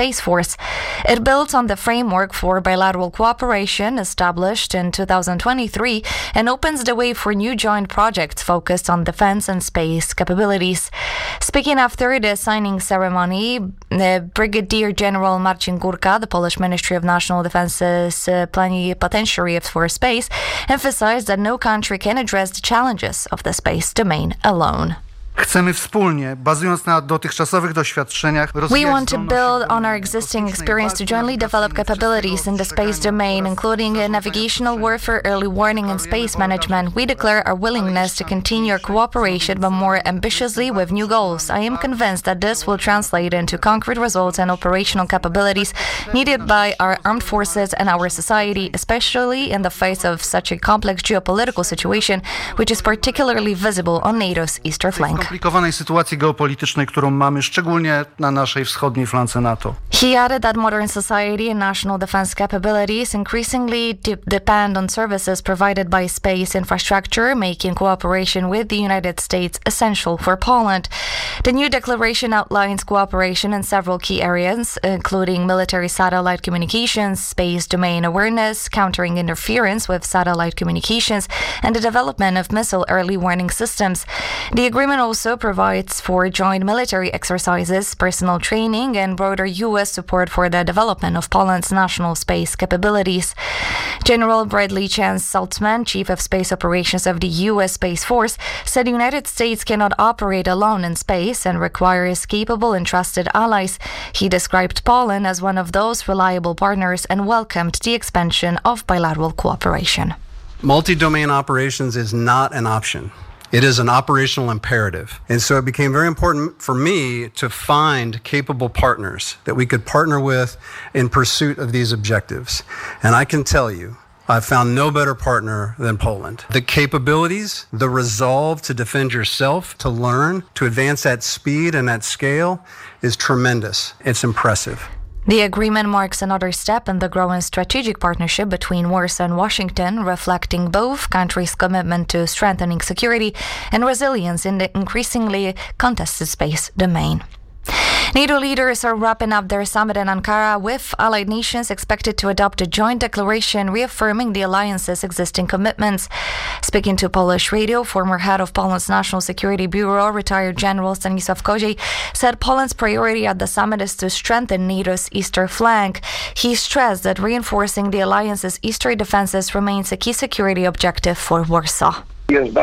Space Force. It builds on the framework for bilateral cooperation established in 2023 and opens the way for new joint projects focused on defense and space capabilities. Speaking after the signing ceremony, Brigadier General Marcin Górka, the Polish Ministry of National Defense's plenipotentiary for space, emphasized that no country can address the challenges of the space domain alone. Chcemy wspólnie, bazując na dotychczasowych doświadczeniach, We want to build on our existing experience to jointly develop capabilities in the space domain, including navigational warfare, early warning, and space management. We declare our willingness to continue our cooperation, but more ambitiously with new goals. I am convinced that this will translate into concrete results and operational capabilities needed by our armed forces and our society, especially in the face of such a complex geopolitical situation, which is particularly visible on NATO's eastern flank. Skomplikowanej sytuacji geopolitycznej, którą mamy szczególnie na naszej wschodniej flance NATO. He added that modern society and national defense capabilities increasingly depend on services provided by space infrastructure, making cooperation with the United States essential for Poland. The new declaration outlines cooperation in several key areas, including military satellite communications, space domain awareness, countering interference with satellite communications, and the development of missile early warning systems. The agreement also provides for joint military exercises, personal training, and broader U.S. support for the development of Poland's national space capabilities. General Bradley Chance Saltzman, Chief of Space Operations of the U.S. Space Force, said the United States cannot operate alone in space and requires capable and trusted allies. He described Poland as one of those reliable partners and welcomed the expansion of bilateral cooperation. Multi-domain operations is not an option. It is an operational imperative. And so it became very important for me to find capable partners that we could partner with in pursuit of these objectives. And I can tell you, I've found no better partner than Poland. The capabilities, the resolve to defend yourself, to learn, to advance at speed and at scale is tremendous. It's impressive. The agreement marks another step in the growing strategic partnership between Warsaw and Washington, reflecting both countries' commitment to strengthening security and resilience in the increasingly contested space domain. NATO leaders are wrapping up their summit in Ankara, with allied nations expected to adopt a joint declaration reaffirming the alliance's existing commitments. Speaking to Polish radio, former head of Poland's National Security Bureau, retired General Stanisław Koziej, said Poland's priority at the summit is to strengthen NATO's eastern flank. He stressed that reinforcing the alliance's eastern defenses remains a key security objective for Warsaw. This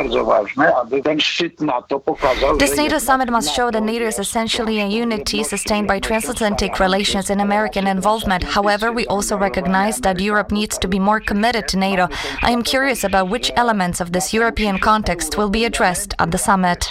NATO summit must show that NATO is essentially a unity sustained by transatlantic relations and American involvement. However, we also recognize that Europe needs to be more committed to NATO. I am curious about which elements of this European context will be addressed at the summit.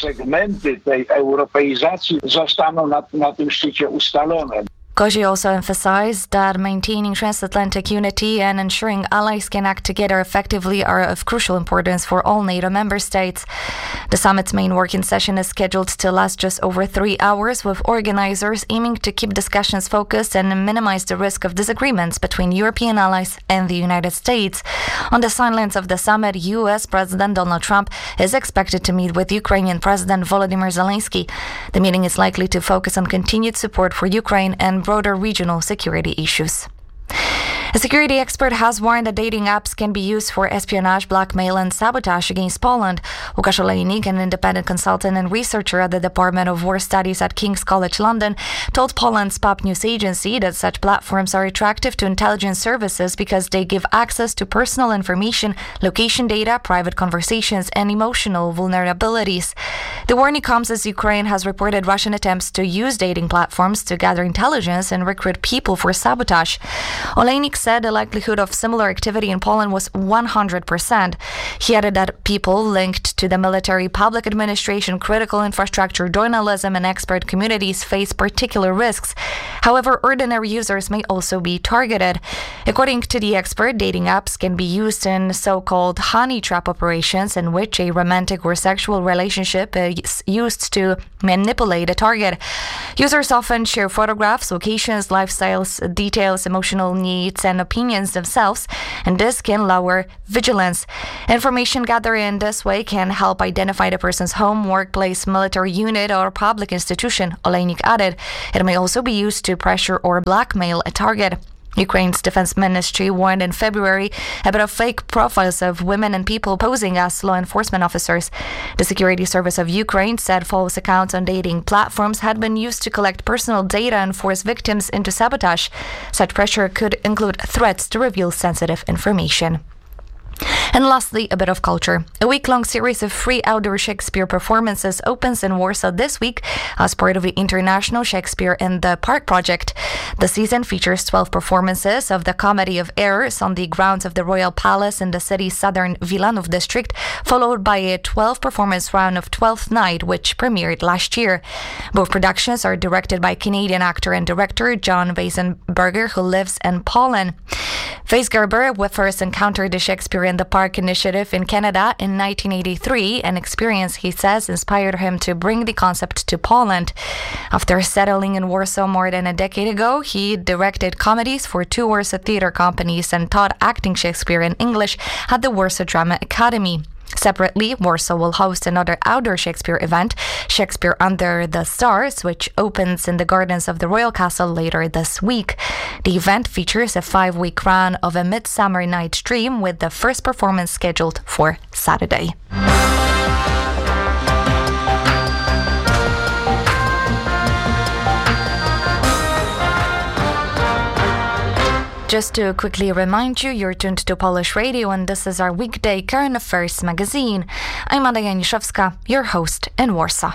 Koziej also emphasized that maintaining transatlantic unity and ensuring allies can act together effectively are of crucial importance for all NATO member states. The summit's main working session is scheduled to last just over 3 hours, with organizers aiming to keep discussions focused and minimize the risk of disagreements between European allies and the United States. On the sidelines of the summit, U.S. President Donald Trump is expected to meet with Ukrainian President Volodymyr Zelensky. The meeting is likely to focus on continued support for Ukraine and broader regional security issues. A security expert has warned that dating apps can be used for espionage, blackmail, and sabotage against Poland. Łukasz Olejnik, an independent consultant and researcher at the Department of War Studies at King's College London, told Poland's PAP news agency that such platforms are attractive to intelligence services because they give access to personal information, location data, private conversations, and emotional vulnerabilities. The warning comes as Ukraine has reported Russian attempts to use dating platforms to gather intelligence and recruit people for sabotage. Olejnik said the likelihood of similar activity in Poland was 100%. He added that people linked to the military, public administration, critical infrastructure, journalism, and expert communities face particular risks. However, ordinary users may also be targeted. According to the expert, dating apps can be used in so-called honey trap operations, in which a romantic or sexual relationship is used to manipulate a target. Users often share photographs, locations, lifestyles, details, emotional needs, and opinions themselves, and this can lower vigilance. Information gathered in this way can help identify the person's home, workplace, military unit, or public institution, Olejnik added. It may also be used to pressure or blackmail a target. Ukraine's defense ministry warned in February about fake profiles of women and people posing as law enforcement officers. The Security Service of Ukraine said false accounts on dating platforms had been used to collect personal data and force victims into sabotage. Such pressure could include threats to reveal sensitive information. And lastly, a bit of culture. A week-long series of free outdoor Shakespeare performances opens in Warsaw this week as part of the International Shakespeare in the Park project. The season features 12 performances of the Comedy of Errors on the grounds of the Royal Palace in the city's southern Wilanów district, followed by a 12-performance round of Twelfth Night, which premiered last year. Both productions are directed by Canadian actor and director John Weisenberger, who lives in Poland. Weisgerber first encountered the Shakespeare in the Park initiative in Canada in 1983, an experience he says inspired him to bring the concept to Poland. After settling in Warsaw more than a decade ago, he directed comedies for 2 Warsaw theater companies and taught acting Shakespeare in English at the Warsaw Drama Academy. Separately, Warsaw will host another outdoor Shakespeare event, Shakespeare Under the Stars, which opens in the gardens of the Royal Castle later this week. The event features a 5-week run of A Midsummer Night's Dream, with the first performance scheduled for Saturday. Just to quickly remind you, you're tuned to Polish Radio, and this is our weekday current affairs magazine. I'm Ada Janiszewska, your host in Warsaw.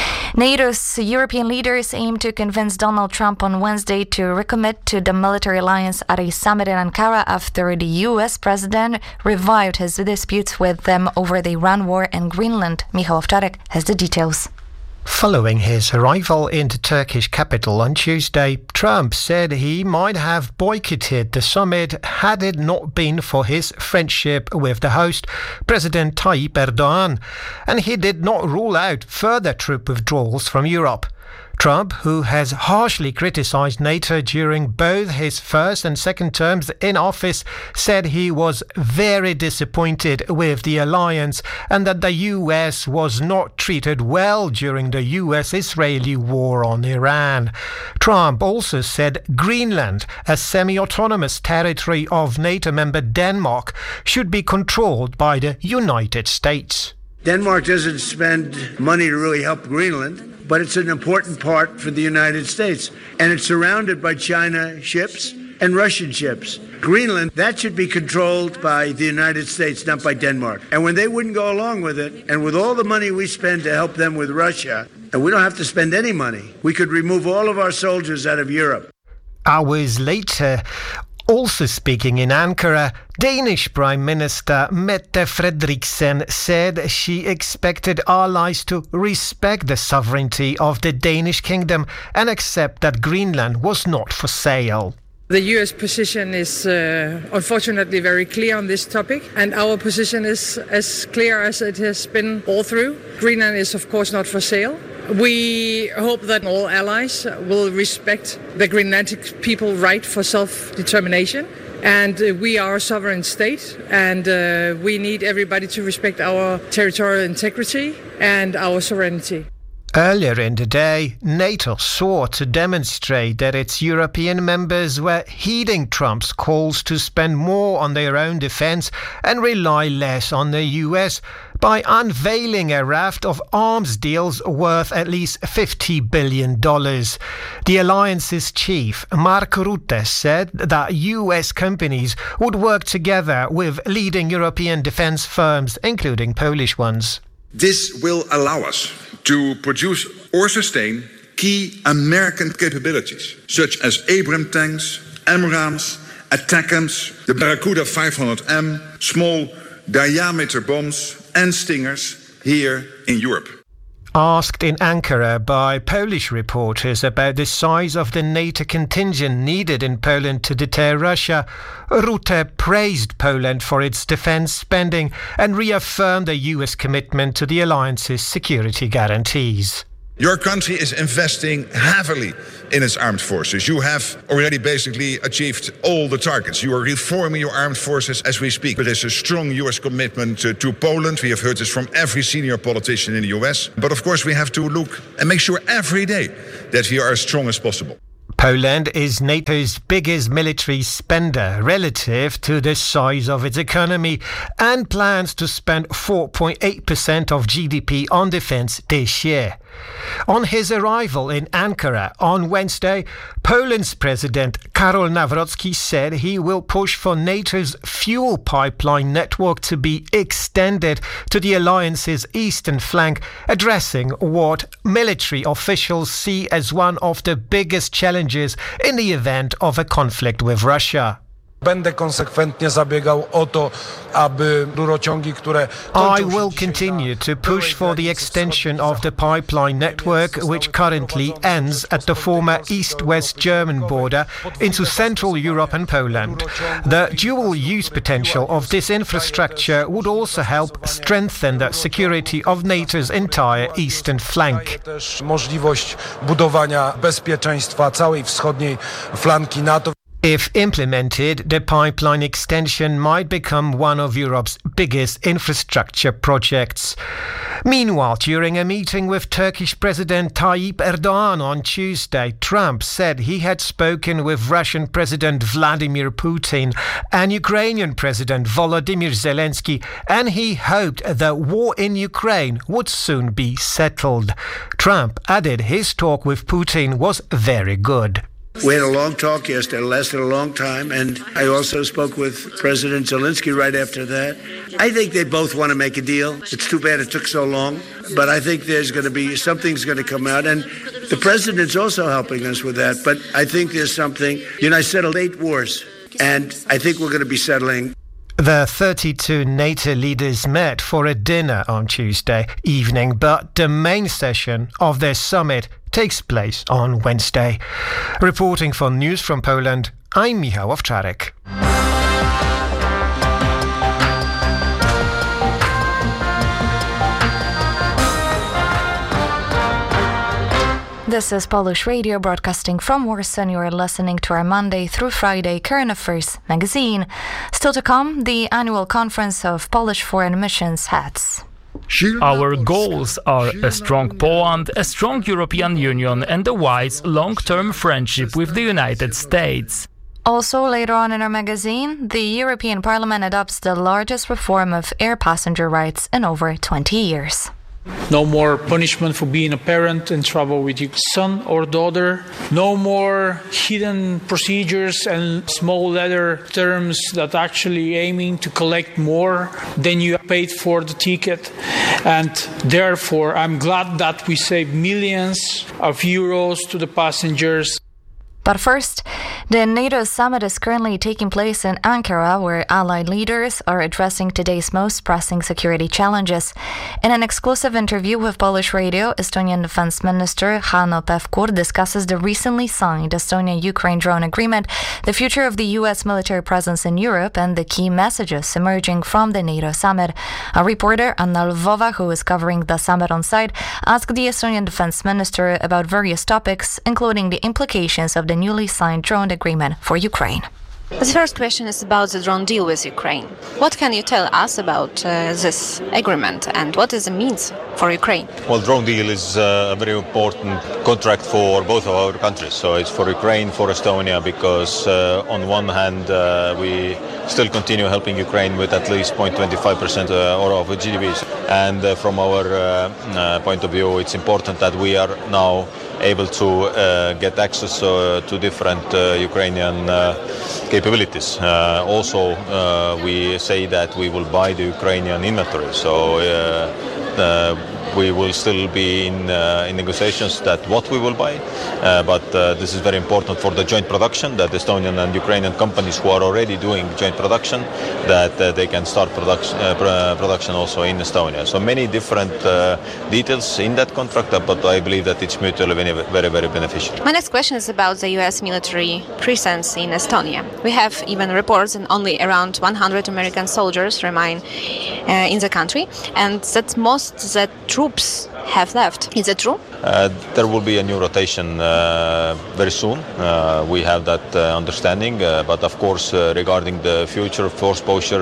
NATO's European leaders aim to convince Donald Trump on Wednesday to recommit to the military alliance at a summit in Ankara after the U.S. president revived his disputes with them over the Iran war in Greenland. Michał Owczarek has the details. Following his arrival in the Turkish capital on Tuesday, Trump said he might have boycotted the summit had it not been for his friendship with the host, President Tayyip Erdogan, and he did not rule out further troop withdrawals from Europe. Trump, who has harshly criticized NATO during both his first and second terms in office, said he was very disappointed with the alliance and that the US was not treated well during the US-Israeli war on Iran. Trump also said Greenland, a semi-autonomous territory of NATO member Denmark, should be controlled by the United States. Denmark doesn't spend money to really help Greenland, but it's an important part for the United States. And it's surrounded by China ships and Russian ships. Greenland, that should be controlled by the United States, not by Denmark. And when they wouldn't go along with it, and with all the money we spend to help them with Russia, and we don't have to spend any money, we could remove all of our soldiers out of Europe. Hours later, also speaking in Ankara, Danish Prime Minister Mette Frederiksen said she expected allies to respect the sovereignty of the Danish kingdom and accept that Greenland was not for sale. The US position is unfortunately very clear on this topic, and our position is as clear as it has been all through. Greenland is of course not for sale. We hope that all allies will respect the Greenlandic people's right for self-determination. And we are a sovereign state, and we need everybody to respect our territorial integrity and our sovereignty. Earlier in the day, NATO sought to demonstrate that its European members were heeding Trump's calls to spend more on their own defense and rely less on the US by unveiling a raft of arms deals worth at least $50 billion. The alliance's chief, Mark Rutte, said that US companies would work together with leading European defense firms, including Polish ones. This will allow us to produce or sustain key American capabilities, such as Abrams tanks, AMRAAMs, ATACMS, the Barracuda 500M, small diameter bombs and Stingers here in Europe. Asked in Ankara by Polish reporters about the size of the NATO contingent needed in Poland to deter Russia, Rutte praised Poland for its defense spending and reaffirmed the US commitment to the alliance's security guarantees. Your country is investing heavily in its armed forces. You have already basically achieved all the targets. You are reforming your armed forces as we speak. But there's a strong US commitment to Poland. We have heard this from every senior politician in the US. But of course we have to look and make sure every day that we are as strong as possible. Poland is NATO's biggest military spender relative to the size of its economy and plans to spend 4.8% of GDP on defence this year. On his arrival in Ankara on Wednesday, Poland's President Karol Nawrocki said he will push for NATO's fuel pipeline network to be extended to the alliance's eastern flank, addressing what military officials see as one of the biggest challenges in the event of a conflict with Russia. Będę konsekwentnie zabiegał o to, aby rurociągi, które I will continue to push for the extension of the pipeline network, which currently ends at the former east-west German border, into Central Europe and Poland. The dual-use potential of this infrastructure would also help strengthen the security of NATO's entire eastern flank. też możliwość budowania bezpieczeństwa całej wschodniej flanki NATO. If implemented, the pipeline extension might become one of Europe's biggest infrastructure projects. Meanwhile, during a meeting with Turkish President Tayyip Erdogan on Tuesday, Trump said he had spoken with Russian President Vladimir Putin and Ukrainian President Volodymyr Zelensky, and he hoped the war in Ukraine would soon be settled. Trump added his talk with Putin was very good. We had a long talk yesterday, it lasted a long time, and I also spoke with President Zelensky right after that. I think they both want to make a deal. It's too bad it took so long, but I think something's going to come out, and the president's also helping us with that, but I think there's something. I settled 8 wars, and I think we're going to be settling. The 32 NATO leaders met for a dinner on Tuesday evening, but the main session of their summit takes place on Wednesday. Reporting for News from Poland, I'm Michał Owczarek. This is Polish Radio broadcasting from Warsaw. You are listening to our Monday through Friday Current Affairs magazine. Still to come, the annual conference of Polish foreign missions heads. Our goals are a strong Poland, a strong European Union and a wise long-term friendship with the United States. Also, later on in our magazine, the European Parliament adopts the largest reform of air passenger rights in over 20 years. No more punishment for being a parent and travel with your son or daughter. No more hidden procedures and small letter terms that actually aiming to collect more than you paid for the ticket. And therefore, I'm glad that we save millions of euros to the passengers. But first, the NATO summit is currently taking place in Ankara, where allied leaders are addressing today's most pressing security challenges. In an exclusive interview with Polish Radio, Estonian Defense Minister Hanno Pevkur discusses the recently signed Estonia-Ukraine drone agreement, the future of the U.S. military presence in Europe, and the key messages emerging from the NATO summit. Our reporter, Anna Lvova, who is covering the summit on site, asked the Estonian Defense Minister about various topics, including the implications of the newly signed drone agreement for Ukraine. The first question is about the drone deal with Ukraine. What can you tell us about this agreement and what is the means for Ukraine? Well, drone deal is a very important contract for both of our countries. So it's for Ukraine, for Estonia, because on one hand we still continue helping Ukraine with at least 0.25% of GDP. And from our point of view, it's important that we are now able to get access to different Ukrainian capabilities. Also, we say that we will buy the Ukrainian inventory. So we will still be in negotiations that what we will buy, but this is very important for the joint production, that Estonian and Ukrainian companies who are already doing joint production, that they can start production also in Estonia. So many different details in that contract, but I believe that it's mutually very, very beneficial. My next question is about the US military presence in Estonia. We have even reports that only around 100 American soldiers remain in the country, and that most the troops have left. Is it true? There will be a new rotation very soon. We have that understanding, but of course, regarding the future force posture,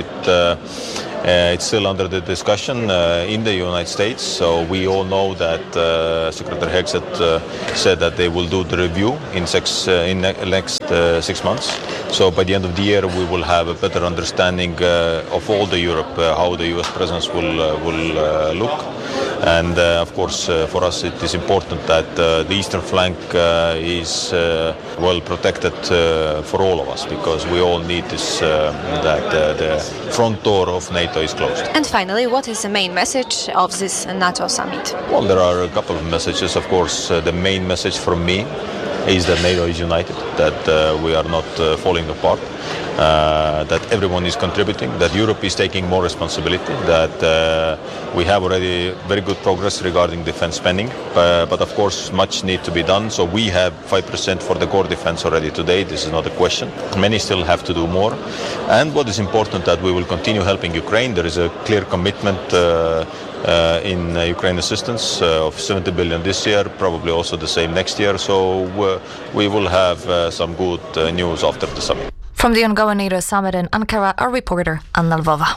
it's still under the discussion in the United States. So we all know that Secretary Hegseth said that they will do the review in next 6 months. So by the end of the year, we will have a better understanding of all the Europe, how the U.S. presence will look. And of course, for us, it is important that the eastern flank is well protected for all of us, because we all need this, that the front door of NATO is closed. And finally, what is the main message of this NATO summit? Well, there are a couple of messages. Of course, the main message from me is that NATO is united, that we are not falling apart, that everyone is contributing, that Europe is taking more responsibility, that we have already very good progress regarding defense spending, but of course much needs to be done. So we have 5% for the core defense already today. This is not a question. Many still have to do more. And what is important, that we will continue helping Ukraine. There is a clear commitment in Ukraine assistance of 70 billion this year, probably also the same next year. So we will have some good news after the summit. From the ongoing NATO summit in Ankara, our reporter Anna Lvova.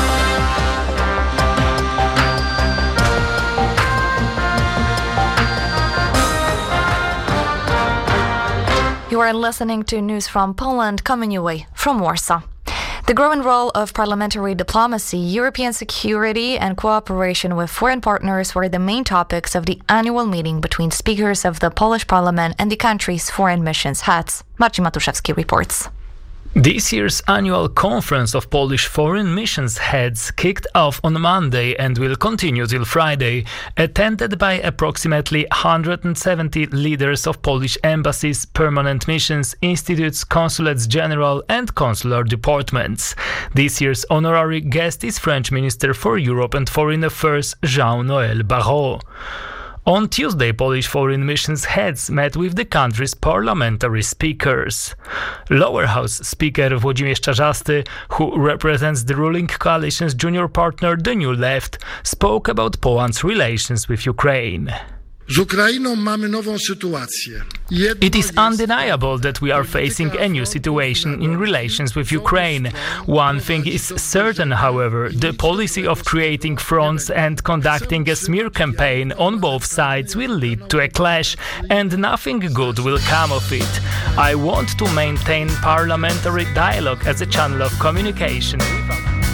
You are listening to news from Poland, coming your way from Warsaw. The growing role of parliamentary diplomacy, European security and cooperation with foreign partners were the main topics of the annual meeting between speakers of the Polish parliament and the country's foreign missions heads. Marcin Matuszewski reports. This year's annual conference of Polish foreign missions heads kicked off on Monday and will continue till Friday, attended by approximately 170 leaders of Polish embassies, permanent missions, institutes, consulates general and consular departments. This year's honorary guest is French Minister for Europe and Foreign Affairs Jean-Noël Barrot. On Tuesday, Polish foreign missions heads met with the country's parliamentary speakers. Lower House Speaker Włodzimierz Czarzasty, who represents the ruling coalition's junior partner, the New Left, spoke about Poland's relations with Ukraine. It is undeniable that we are facing a new situation in relations with Ukraine. One thing is certain, however, the policy of creating fronts and conducting a smear campaign on both sides will lead to a clash, and nothing good will come of it. I want to maintain parliamentary dialogue as a channel of communication with